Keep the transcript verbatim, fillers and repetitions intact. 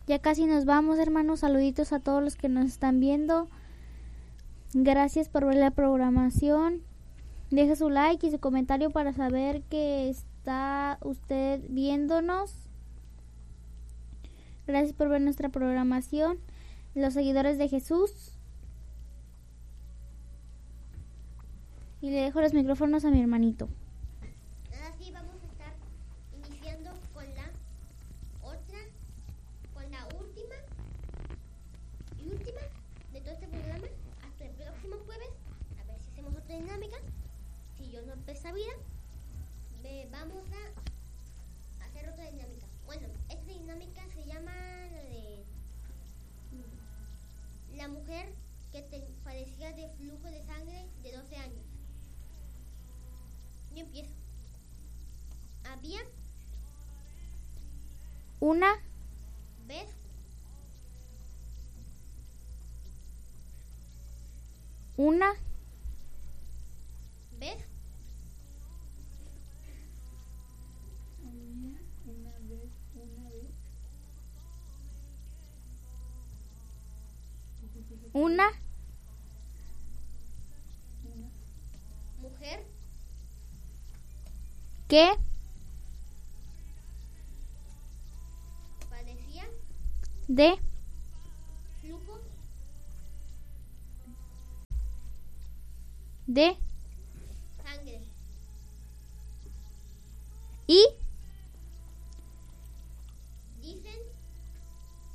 Ya casi nos vamos, hermanos. Saluditos a todos los que nos están viendo. Gracias por ver la programación. Deje su like y su comentario para saber que está usted viéndonos. Gracias por ver nuestra programación. Los seguidores de Jesús. Y le dejo los micrófonos a mi hermanito. Ahora sí vamos a estar iniciando con la otra, con la última y última de todo este programa. Hasta el próximo jueves, a ver si hacemos otra dinámica. Si yo no empieza vida, ve, vamos a hacer otra dinámica. Bueno, esta dinámica se llama la de la mujer que te, padecía de flujo de sangre de doce años. Yo empiezo. Había Una vez Una vez Una mujer que padecía de flujo de